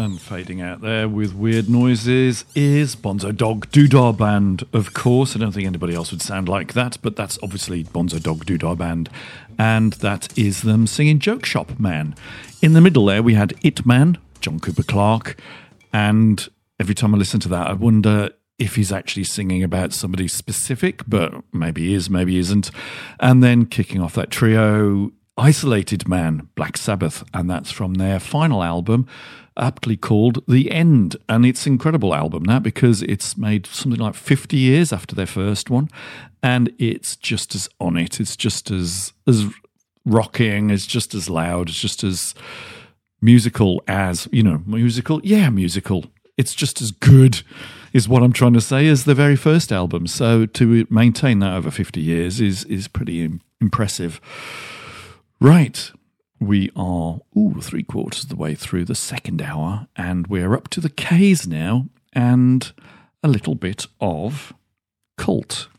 And fading out there with weird noises is Bonzo Dog Doodah Band, of course. I don't think anybody else would sound like that, but that's obviously Bonzo Dog Doodah Band. And that is them singing Joke Shop Man. In the middle there, we had It Man, John Cooper Clarke. And every time I listen to that, I wonder if he's actually singing about somebody specific, but maybe he is, maybe he isn't. And then kicking off that trio, Isolated Man, Black Sabbath. And that's from their final album, aptly called The End. And it's an incredible album now because it's made something like 50 years after their first one, and it's just as on it, it's just as rocking, it's just as loud, it's just as musical as, musical, it's just as good is what I'm trying to say as the very first album. So to maintain that over 50 years is pretty impressive. Right. We are 3/4 of the way through the second hour, and we're up to the K's now, and a little bit of Cult.